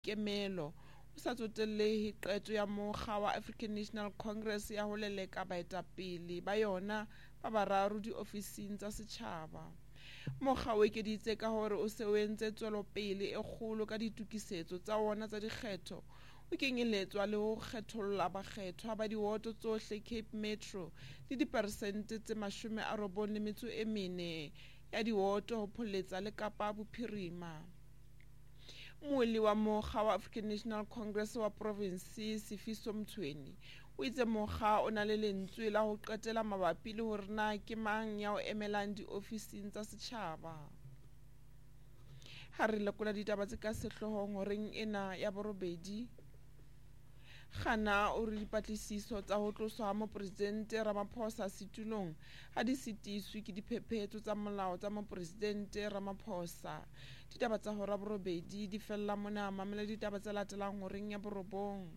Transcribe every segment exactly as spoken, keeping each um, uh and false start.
boikemelo o sa tsotellehe qeto ya mokga wa African National Congress ya ho leleka baetapele ba yona ba bararo diofising tsa setjhaba. Mokga o ekeditse ka hore o se o entse tswelopele e kgolo ka ditokisetso tsa wona tsa dikgetho, o kenyeletswa le ho kgetholla bakgethwa ba diwoto tsohle Cape Metro le diperesente tse mashome a robong le metso e mene ya diwoto ho pholetsa le Kapa Bophirima. Moeli wa mokga wa African National Congress wa province Sifiso Mthweni o itse mokga o na le lentswe la ho qetela mabapi le hore na ke mang ya o emelang diofising tsa setjhaba. Ha re lekola ditaba tse ka sehloohong horeng ena ya borobedi, Gana o re dipatlisiso tsa ho tloswa ha mopresidente Ramaphosa setulong ha di sitiswe ke diphephetso tsa molao tsa mopresidente Ramaphosa. Ditaba tsa hora borobedi di fella mona, mamela ditaba tse latelang horeng ya borobong.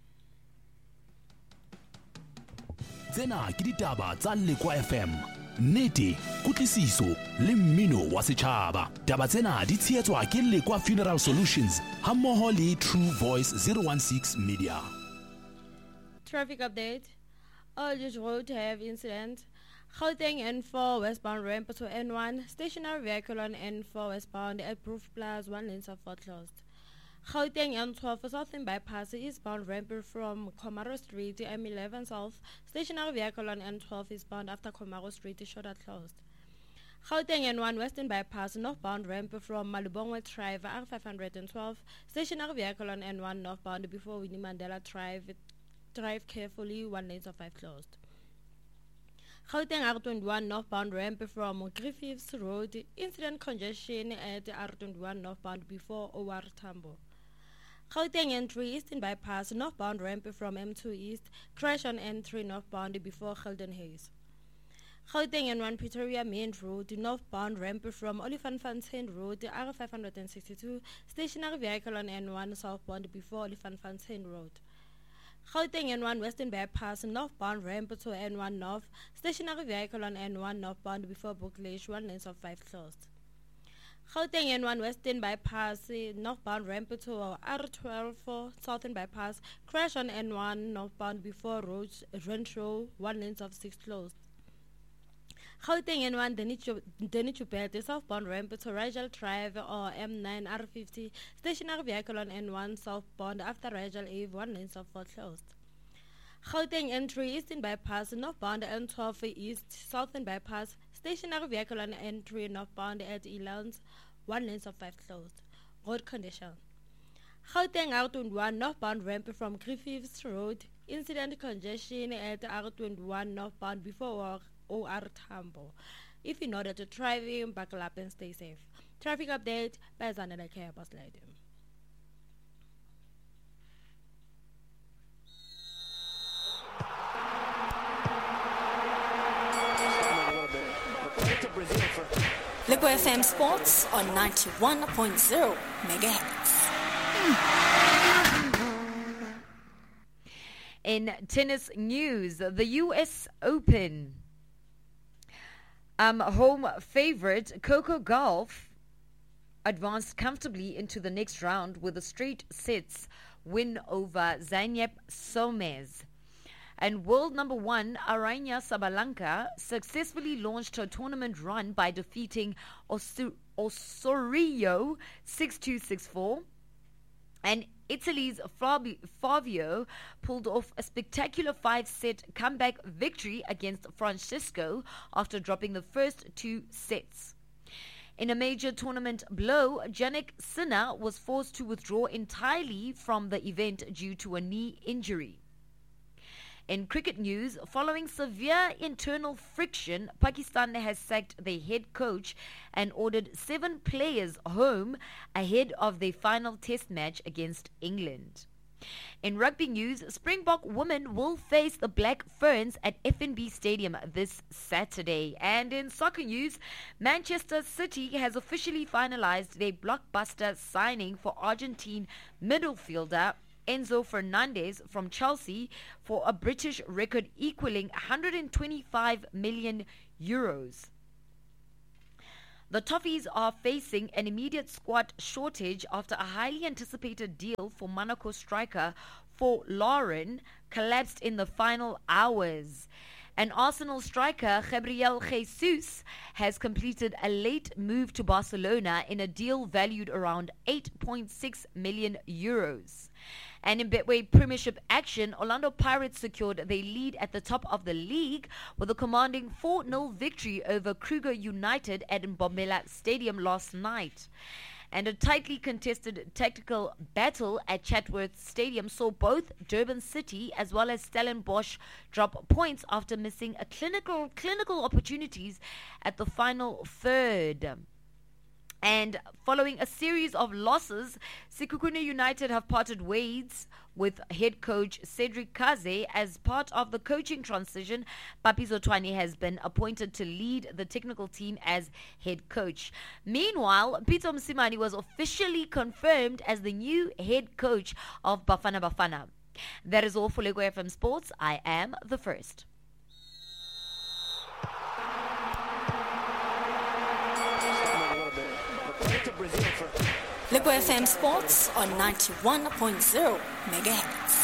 Tsena ke ditaba tsa Lekwa F M, nnete, kutlwisiso le mmino wa setjhaba. Taba tsena di tshehetswa ke Lekwa Funeral Solutions hammoho le True Voice zero one six Media. Traffic update. Aldridge Road have incident. Gauteng N four westbound ramp to N one. Stationary vehicle on N four westbound at Proof Plaza, one lane of four closed. Gauteng N twelve southern bypass eastbound ramp from Komaro Street M eleven south. Stationary vehicle on N twelve eastbound after Komaro Street is shorter closed. Gauteng N one western bypass northbound ramp from Malubongwe Drive R five twelve. Stationary vehicle on N one northbound before Winnie Mandela Drive. Drive carefully, one lane of five closed. Gauteng R twenty-one northbound ramp from Griffiths Road. Incident congestion at R twenty-one northbound before O R Tambo. Gauteng N three eastern bypass northbound ramp from M two east. Crash on N three northbound before Gelden Hayes. Gauteng N one Pretoria Main Road northbound ramp from Olifanfontein Road R five sixty-two. Stationary vehicle on N one southbound before Olifanfontein Road. Gauteng N one western bypass northbound ramp to N one north. Stationary vehicle on N one northbound before Booklage, one lane of five closed. Gauteng N one western bypass northbound ramp to R twelve southern bypass. Crash on N one northbound before Road Rentro, one lane of six closed. Gauteng N one Denichubete southbound ramp to Rajal Drive or M nine R fifty. Stationary vehicle on N one southbound after Rajal Ave, one lane of four closed. Gauteng N three eastern bypass northbound N twelve east southern bypass. Stationary vehicle on N three northbound at Elands, one lane of five closed. Road condition. Gauteng R twenty-one northbound ramp from Griffiths Road. Incident congestion at R twenty-one northbound before O R Tambo. If in order to drive, buckle up and stay safe. Traffic update by Zanela Care Bus Lady. Lekwa F M Sports on ninety-one point zero megahertz. In tennis news, the U S Open um, home favorite Coco Gauff advanced comfortably into the next round with a straight sets win over Zeynep Somers. And world number one Aryna Sabalenka successfully launched her tournament run by defeating Osor- Osorio six two six four. And Italy's Fabi- Fabio pulled off a spectacular five-set comeback victory against Francisco after dropping the first two sets. In a major tournament blow, Jannik Sinner was forced to withdraw entirely from the event due to a knee injury. In cricket news, following severe internal friction, Pakistan has sacked their head coach and ordered seven players home ahead of their final test match against England. In rugby news, Springbok women will face the Black Ferns at F N B Stadium this Saturday. And in soccer news, Manchester City has officially finalized their blockbuster signing for Argentine midfielder Enzo Fernandez from Chelsea for a British record equaling one hundred twenty-five million euros. The Toffees are facing an immediate squad shortage after a highly anticipated deal for Monaco striker for Lauren collapsed in the final hours. And Arsenal striker Gabriel Jesus has completed a late move to Barcelona in a deal valued around eight point six million euros. And in Betway Premiership action, Orlando Pirates secured their lead at the top of the league with a commanding four nil victory over Kruger United at Mbombela Stadium last night. And a tightly contested tactical battle at Chatsworth Stadium saw both Durban City as well as Stellenbosch drop points after missing a clinical clinical opportunities at the final third. And following a series of losses, Sekhukhune United have parted ways with head coach Cedric Kaze. As part of the coaching transition, Papi Zotwani has been appointed to lead the technical team as head coach. Meanwhile, Pitso Msimani was officially confirmed as the new head coach of Bafana Bafana. That is all for Lego F M Sports. I am the first. Lego F M Sports on ninety-one point zero megahertz.